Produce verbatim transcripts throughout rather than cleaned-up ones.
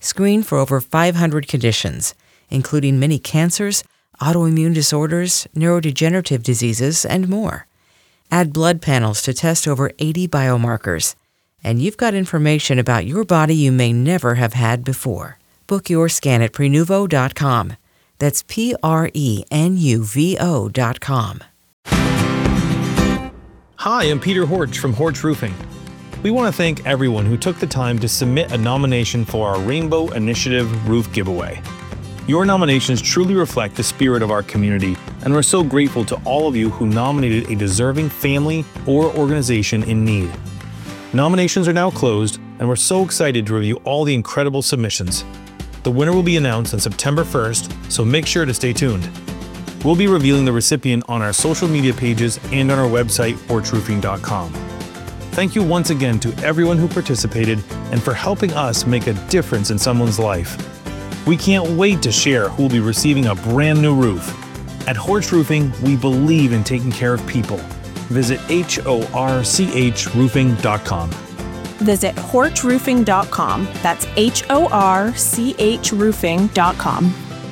Screen for over five hundred conditions, including many cancers, autoimmune disorders, neurodegenerative diseases, and more. Add blood panels to test over eighty biomarkers, and you've got information about your body you may never have had before. Book your scan at prenuvo dot com. That's P R E N U V O dot com. Hi, I'm Peter Horch from Horch Roofing. We want to thank everyone who took the time to submit a nomination for our Rainbow Initiative Roof Giveaway. Your nominations truly reflect the spirit of our community, and we're so grateful to all of you who nominated a deserving family or organization in need. Nominations are now closed, and we're so excited to review all the incredible submissions. The winner will be announced on September first, so make sure to stay tuned. We'll be revealing the recipient on our social media pages and on our website, horch roofing dot com. Thank you once again to everyone who participated and for helping us make a difference in someone's life. We can't wait to share who will be receiving a brand new roof. At Horch Roofing, we believe in taking care of people. Visit H O R C H roofing dot com. Visit horch roofing dot com. That's H O R C H roofing dot com.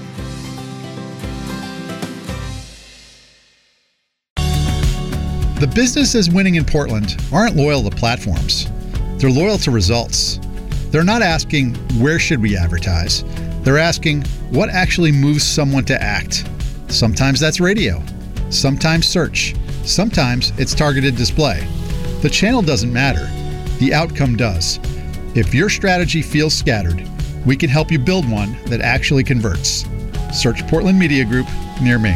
The businesses winning in Portland aren't loyal to platforms. They're loyal to results. They're not asking, where should we advertise? They're asking, what actually moves someone to act? Sometimes that's radio. Sometimes search. Sometimes it's targeted display. The channel doesn't matter. The outcome does. If your strategy feels scattered, we can help you build one that actually converts. Search Portland Media Group near me.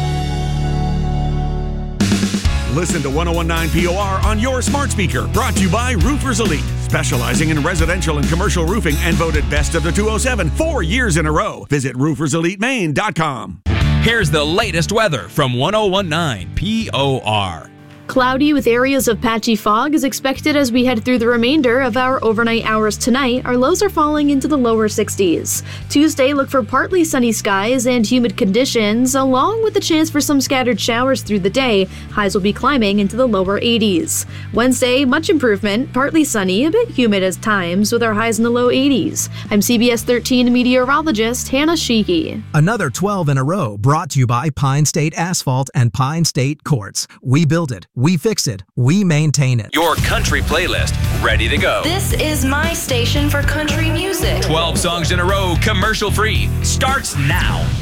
Listen to one oh one point nine P O R on your smart speaker. Brought to you by Roofers Elite, specializing in residential and commercial roofing and voted best of the two oh seven four years in a row. Visit roofers elite maine dot com. Here's the latest weather from one oh one point nine P O R. Cloudy with areas of patchy fog is expected as we head through the remainder of our overnight hours tonight. Our lows are falling into the lower sixties. Tuesday, look for partly sunny skies and humid conditions, along with the chance for some scattered showers through the day. Highs will be climbing into the lower eighties. Wednesday, much improvement, partly sunny, a bit humid at times, with our highs in the low eighties. I'm C B S thirteen meteorologist Hannah Sheehy. Another twelve in a row brought to you by Pine State Asphalt and Pine State Quartz. We build it. We fix it. We maintain it. Your country playlist, ready to go. This is my station for country music. twelve songs in a row, commercial free, starts now.